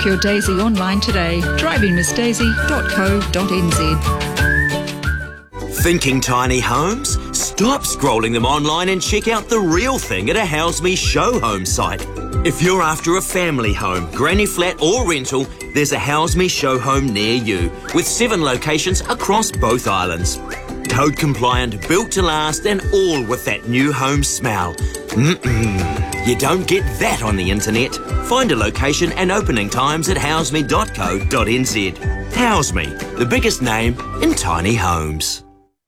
Book your Daisy online today. drivingmissdaisy.co.nz. Thinking tiny homes? Stop scrolling them online and check out the real thing at a House Me Show Home site. If you're after a family home, granny flat or rental, there's a House Me Show Home near you, with 7 locations across both islands. Code compliant, built to last, and all with that new home smell. You don't get that on the internet. Find a location and opening times at houseme.co.nz. Houseme, the biggest name in tiny homes.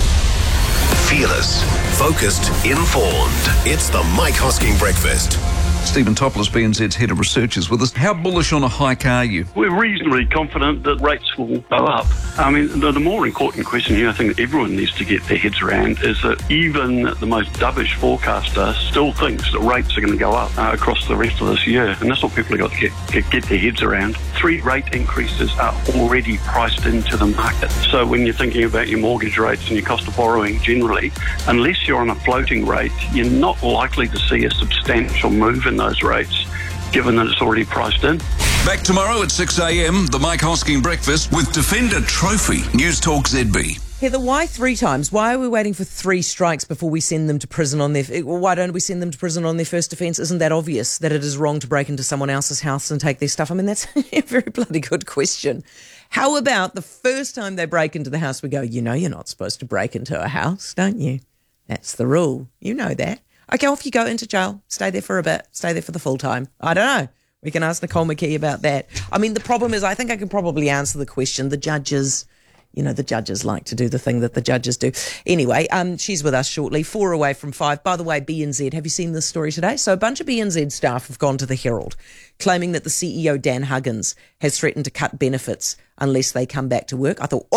Fearless, focused, informed. It's the Mike Hosking Breakfast. Stephen Topoulos, BNZ's Head of Research, is with us. How bullish on a hike are you? We're reasonably confident that rates will go up. I mean, the more important question here, I think everyone needs to get their heads around, is that even the most dovish forecaster still thinks that rates are going to go up across the rest of this year. And that's what people have got to get their heads around. 3 rate increases are already priced into the market. So when you're thinking about your mortgage rates and your cost of borrowing generally, unless you're on a floating rate, you're not likely to see a substantial move in those rates, given that it's already priced in. Back tomorrow at 6 a.m, the Mike Hosking Breakfast with Defender Trophy. News Talk ZB. Heather, why 3 times? Why are we waiting for 3 strikes before we send them to prison on their... Why don't we send them to prison on their first offence? Isn't that obvious that it is wrong to break into someone else's house and take their stuff? I mean, that's a very bloody good question. How about the first time they break into the house, we go, you know you're not supposed to break into a house, don't you? That's the rule. You know that. Okay, off you go into jail. Stay there for a bit. Stay there for the full time. I don't know. We can ask Nicole McKee about that. I mean, the problem is I think I can probably answer the question. The judges, the judges like to do the thing that the judges do. Anyway, she's with us shortly, 4 away from 5. By the way, BNZ, have you seen this story today? So a bunch of BNZ staff have gone to the Herald claiming that the CEO, Dan Huggins, has threatened to cut benefits unless they come back to work. I thought,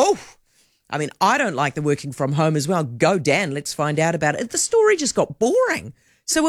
I don't like the working from home as well. Go, Dan, let's find out about it. The story just got boring. So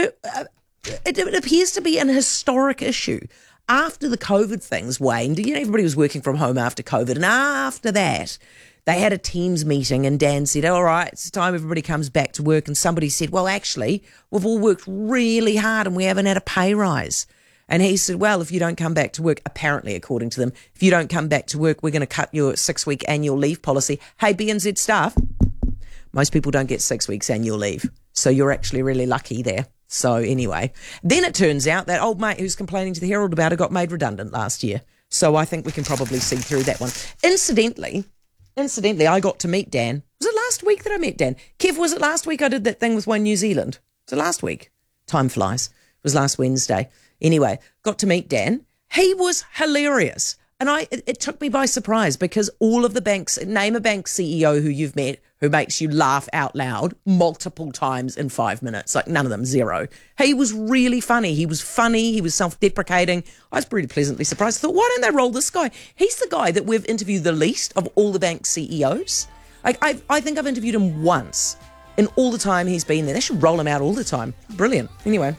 it appears to be an historic issue. After the COVID things waned, everybody was working from home after COVID. And after that, they had a Teams meeting and Dan said, all right, it's time everybody comes back to work. And somebody said, well, actually, we've all worked really hard and we haven't had a pay rise. And he said, well, if you don't come back to work, apparently, according to them, if you don't come back to work, we're going to cut your 6-week annual leave policy. Hey, BNZ staff, most people don't get 6 weeks annual leave. So you're actually really lucky there. So anyway, then it turns out that old mate who's complaining to the Herald about it got made redundant last year. So I think we can probably see through that one. Incidentally, I got to meet Dan. Was it last week that I met Dan? Kev, was it last week I did that thing with One New Zealand? Was it last week? Time flies. It was last Wednesday. Anyway, got to meet Dan. He was hilarious. And it took me by surprise because all of the banks, name a bank CEO who you've met who makes you laugh out loud multiple times in 5 minutes. Like none of them, 0. He was really funny. He was funny. He was self-deprecating. I was pretty pleasantly surprised. I thought, why don't they roll this guy? He's the guy that we've interviewed the least of all the bank CEOs. I think I've interviewed him once in all the time he's been there. They should roll him out all the time. Brilliant. Anyway.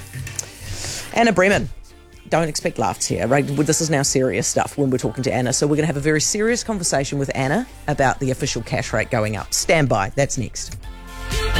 Anna Bremen. Don't expect laughs here, right? This is now serious stuff when we're talking to Anna. So we're going to have a very serious conversation with Anna about the official cash rate going up. Stand by. That's next.